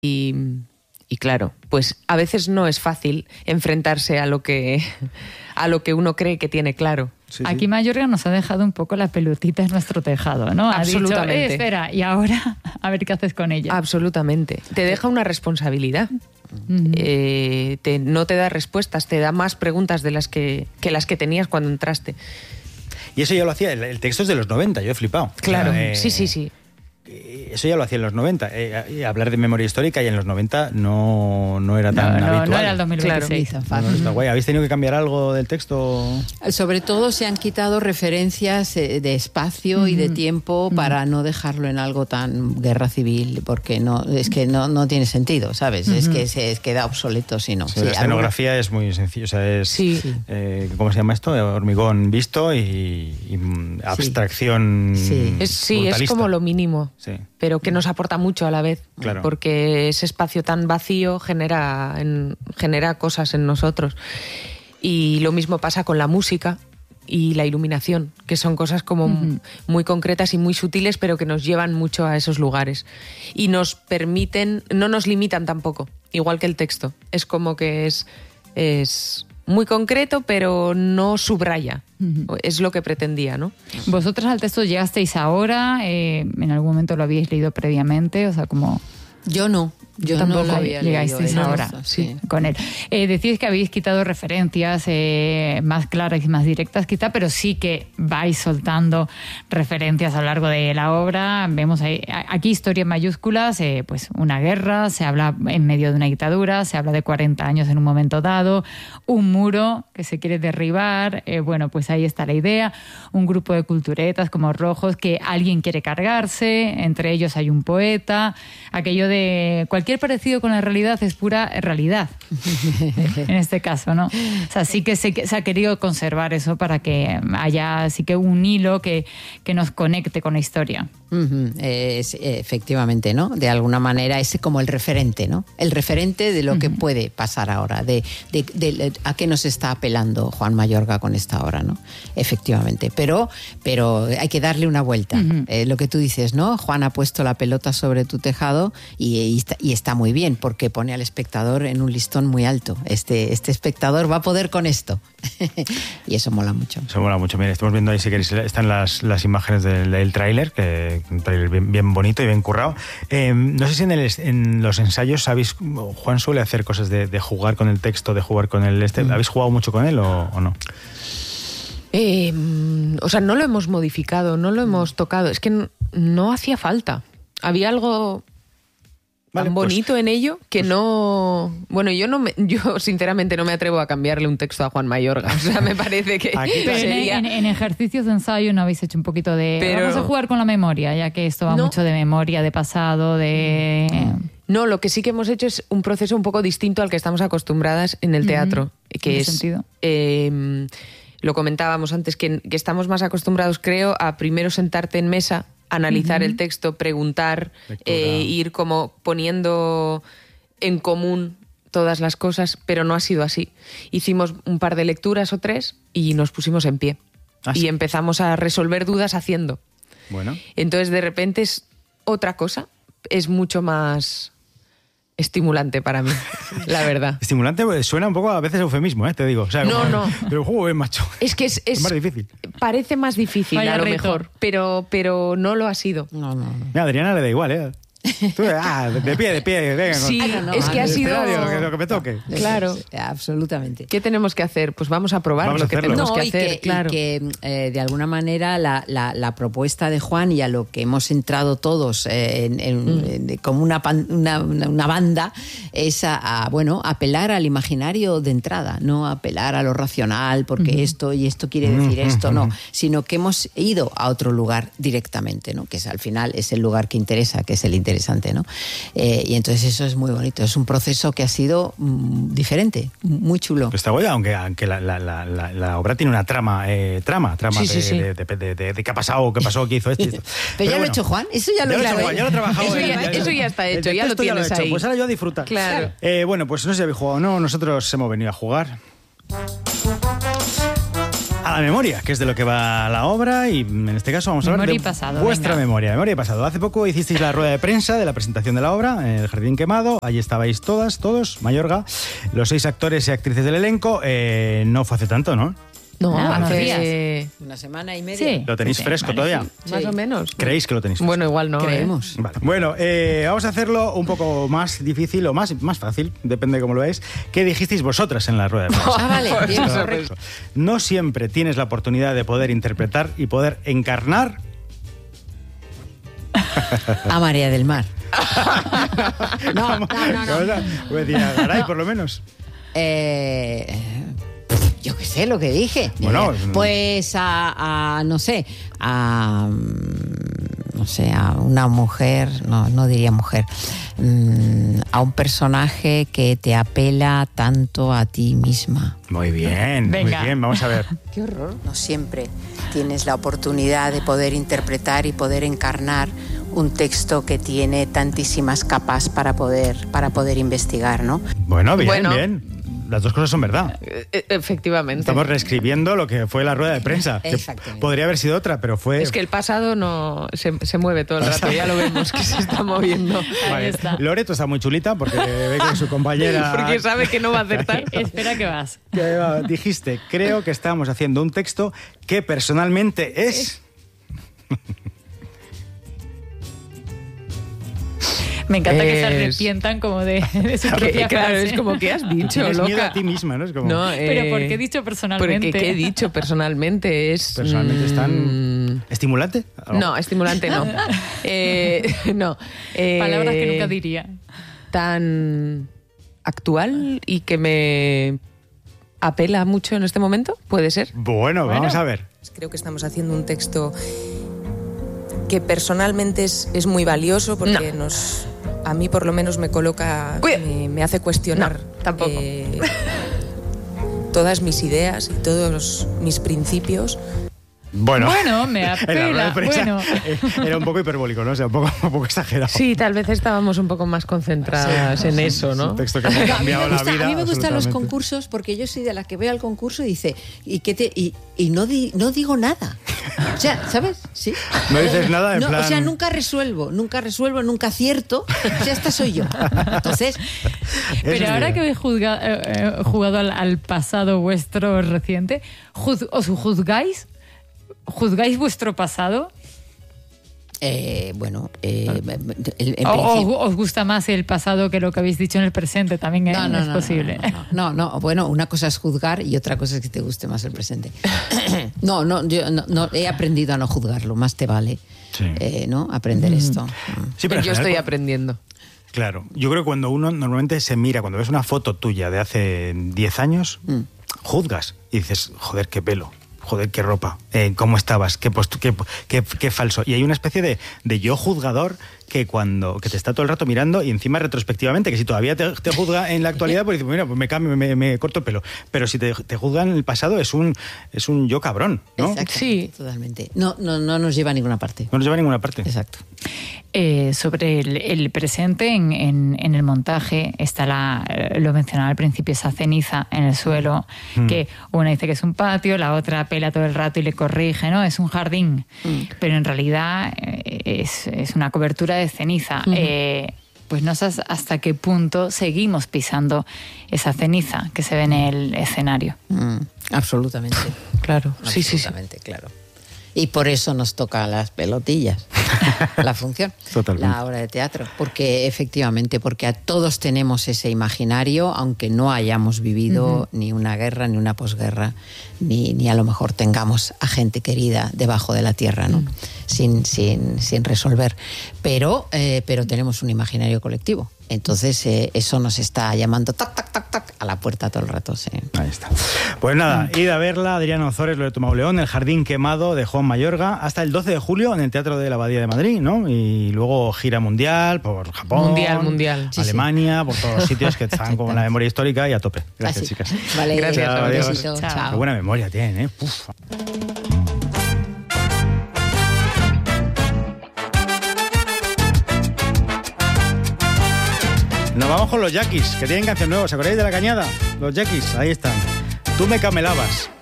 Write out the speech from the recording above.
Y claro, pues a veces no es fácil enfrentarse a lo que uno cree que tiene claro. Sí, Aquí Mayorga nos ha dejado un poco la pelotita en nuestro tejado, ¿no? Absolutamente. Ha dicho, espera, y ahora a ver qué haces con ella. Absolutamente. Te deja una responsabilidad. No te da respuestas, te da más preguntas de las que tenías cuando entraste. Y eso ya lo hacía, el texto es de los 90, yo he flipado. Claro, sí. Eso ya lo hacía en los 90. Hablar de memoria histórica y en los 90 no era tan habitual. No era el 2026. Claro. No, está guay. ¿Habéis tenido que cambiar algo del texto? Sobre todo se han quitado referencias de espacio y de tiempo para no dejarlo en algo tan guerra civil, porque no tiene sentido, ¿sabes? Es que se queda obsoleto si no. Sí, la escenografía es muy sencilla, o sea, es ¿cómo se llama esto? Hormigón visto y abstracción. Es como lo mínimo. Sí. Pero que nos aporta mucho a la vez, claro. Porque ese espacio tan vacío genera cosas en nosotros. Y lo mismo pasa con la música y la iluminación, que son cosas como muy concretas y muy sutiles, pero que nos llevan mucho a esos lugares. Y nos permiten, no nos limitan tampoco, igual que el texto. Es como que es muy concreto, pero no subraya. Es lo que pretendía, ¿no? ¿Vosotras al texto llegasteis ahora? ¿En algún momento lo habíais leído previamente? O sea, como... Yo no. Yo tampoco no lo había llegasteis leído, ahora sí. con él. Decís que habéis quitado referencias más claras y más directas quizá, pero sí que vais soltando referencias a lo largo de la obra. Vemos aquí historia en mayúsculas, pues una guerra, se habla en medio de una dictadura, se habla de 40 años en un momento dado, un muro que se quiere derribar, bueno, pues ahí está la idea, un grupo de culturetas como rojos que alguien quiere cargarse, entre ellos hay un poeta, aquello de cualquier parecido con la realidad es pura realidad, en este caso, ¿no? O sea, sí que se ha querido conservar eso para que haya sí que un hilo que nos conecte con la historia. Efectivamente, ¿no? De alguna manera es como el referente, ¿no? El referente de lo que puede pasar ahora, de a qué nos está apelando Juan Mayorga con esta obra, ¿no? Efectivamente, pero hay que darle una vuelta. Lo que tú dices, ¿no? Juan ha puesto la pelota sobre tu tejado y está muy bien, porque pone al espectador en un listón muy alto. Este espectador va a poder con esto. Y eso mola mucho. Eso mola mucho. Mira, estamos viendo ahí, si queréis, están las imágenes del tráiler, que un tráiler bien bonito y bien currado. No sé si en los ensayos Juan suele hacer cosas de jugar con el texto, de jugar con el ¿Habéis jugado mucho con él o no? O sea, no lo hemos modificado, no lo hemos tocado. Es que no hacía falta. Había algo tan bonito en ello que no... Bueno, yo sinceramente no me atrevo a cambiarle un texto a Juan Mayorga. O sea, me parece que sería... en ejercicios de ensayo no habéis hecho un poquito de... Vamos a jugar con la memoria, ya que esto va mucho de memoria, de pasado, de... No, lo que sí que hemos hecho es un proceso un poco distinto al que estamos acostumbradas en el teatro. Que ¿En es... qué sentido? Lo comentábamos antes, que estamos más acostumbrados, creo, a primero sentarte en mesa, analizar el texto, preguntar, ir como poniendo en común todas las cosas, pero no ha sido así. Hicimos un par de lecturas o 3 y nos pusimos en pie. Y empezamos a resolver dudas haciendo. Bueno. Entonces, de repente es otra cosa, es mucho más estimulante para mí, la verdad. Estimulante suena un poco a veces eufemismo, te digo. O sea, no. Pero joder, macho. Es que es más difícil. Parece más difícil, Vaya a lo reto. mejor, pero no lo ha sido. No. Mira, a Adriana le da igual, Tú, de pie, venga. Sí, es que ha sido... Lo que me toque. Claro. Absolutamente. ¿Qué tenemos que hacer? Pues vamos a probar Vamos lo a que hacerlo. tenemos que y hacer, claro. Y que de alguna manera la propuesta de Juan y a lo que hemos entrado todos como una banda es bueno, apelar al imaginario de entrada, no apelar a lo racional porque esto quiere decir esto, no, sino que hemos ido a otro lugar directamente, ¿no? Que es, al final es el lugar que interesa, que es el interesante, ¿no? Y entonces eso es muy bonito, es un proceso que ha sido diferente, muy chulo. Pues está guay, aunque la obra tiene una trama de qué ha pasado, qué pasó, qué hizo esto. Pero ya lo ha hecho Juan, eso ya lo he hecho. Ya lo he trabajado. Eso ya está hecho, ya lo tienes ahí. Pues ahora yo a disfrutar. Claro. Bueno, pues no sé si habéis jugado o no, nosotros hemos venido a jugar a la memoria, que es de lo que va la obra, y en este caso vamos a hablar de vuestra memoria y pasado. Hace poco hicisteis la rueda de prensa de la presentación de la obra, El Jardín Quemado. Allí estabais todos, Mayorga, los 6 actores y actrices del elenco. No fue hace tanto, ¿no? No, hace una semana y media. Sí. ¿Lo tenéis fresco todavía? Sí. Más o menos. ¿Creéis que lo tenéis fresco? Bueno, igual no. Creemos. Vale. Bueno, vamos a hacerlo un poco más difícil o más fácil, depende de cómo lo veáis. ¿Qué dijisteis vosotras en la rueda de prensa? Vale, bien. Correcto. No siempre tienes la oportunidad de poder interpretar y poder encarnar a María del Mar. No. Pues decía, Garay, por lo menos. Yo qué sé lo que dije. Bueno, pues no sé, a una mujer, no diría mujer, a un personaje que te apela tanto a ti misma. Muy bien, Venga. muy bien, vamos a ver. Qué horror. No siempre tienes la oportunidad de poder interpretar y poder encarnar un texto que tiene tantísimas capas para poder investigar, ¿no? Bueno, bien. Las dos cosas son verdad. Efectivamente. Estamos reescribiendo lo que fue la rueda de prensa. Exactamente. Podría haber sido otra, pero fue... Es que el pasado no se mueve todo el rato, ya lo vemos que se está moviendo. Ahí está. Loreto está muy chulita porque ve que su compañera... Porque sabe que no va a acertar. Espera que vas. Dijiste, creo que estamos haciendo un texto que personalmente es... Me encanta que se arrepientan como de su propia Claro, frase. es como, ¿qué has dicho, Tienes miedo loca? a ti misma, ¿no? Es como... No, Pero ¿por qué he dicho personalmente? Porque ¿qué he dicho personalmente? Personalmente es tan... ¿Estimulante? No, estimulante no. No. Palabras que nunca diría. Tan actual y que me apela mucho en este momento, ¿puede ser? Bueno, vamos a ver. Creo que estamos haciendo un texto que personalmente es muy valioso porque a mí por lo menos me coloca, me hace cuestionar tampoco. Todas mis ideas y todos mis principios. Bueno, me en la rueda apela. de prensa Bueno. era un poco hiperbólico, ¿no? O sea, un poco exagerado. Sí, tal vez estábamos un poco más concentradas en eso, Es ¿no? un texto que me ha cambiado la vida. A mí me gustan los absolutamente. concursos porque yo soy de la que veo al concurso y dice, y no digo nada. O sea, ¿sabes? Sí. No dices nada en plan... O sea, nunca resuelvo, nunca acierto. O sea, esta soy yo. Entonces, Pero ahora que habéis jugado al pasado vuestro reciente, ¿os juzgáis? ¿Juzgáis vuestro pasado? Bueno, ¿Os gusta más el pasado que lo que habéis dicho en el presente? También es posible. No. Bueno, una cosa es juzgar y otra cosa es que te guste más el presente. Yo no he aprendido a no juzgarlo, más te vale, ¿no? Aprender esto. Sí, pero en Yo general, estoy aprendiendo. Claro, yo creo que cuando uno normalmente se mira, cuando ves una foto tuya de hace 10 años, juzgas y dices, joder, qué pelo. Joder, qué ropa, cómo estabas, qué falso. Y hay una especie de yo juzgador que te está todo el rato mirando y encima retrospectivamente, que si todavía te juzga en la actualidad, pues dices, mira, pues me cambio, me corto el pelo. Pero si te juzga en el pasado es un yo cabrón, ¿no? Exacto, Sí. totalmente. No nos lleva a ninguna parte. No nos lleva a ninguna parte. Exacto. Sobre el presente, en el montaje está lo mencionaba al principio, esa ceniza en el suelo, que una dice que es un patio, la otra pela todo el rato y le corrige, ¿no? Es un jardín, pero en realidad es una cobertura de ceniza. Pues no sé hasta qué punto seguimos pisando esa ceniza que se ve en el escenario. Absolutamente. Claro, sí. Absolutamente, claro. Y por eso nos toca las pelotillas, la función, Totalmente. la obra de teatro. Porque efectivamente, porque a todos tenemos ese imaginario, aunque no hayamos vivido ni una guerra, ni una posguerra, ni a lo mejor tengamos a gente querida debajo de la tierra, ¿no? Sin resolver. Pero tenemos un imaginario colectivo. Entonces eso nos está llamando tac, tac, tac, tac a la puerta todo el rato. Sí. Ahí está. Pues nada, id a verla, Adriana Ozores, Loreto Mauleón, El Jardín Quemado de Juan Mayorga, hasta el 12 de julio en el Teatro de la Abadía de Madrid, ¿no? Y luego gira mundial por Japón, Mundial. Alemania, por todos los sitios que están con la memoria histórica y a tope. Gracias, Así. chicas. Vale, Gracias, un adiós. besito, Chao. chao. Qué buena memoria tienen, ¿eh? Uf. Nos vamos con los Yaquis, que tienen canción nueva. ¿Os acordáis de La Cañada? Los Yaquis, ahí están. Tú me camelabas.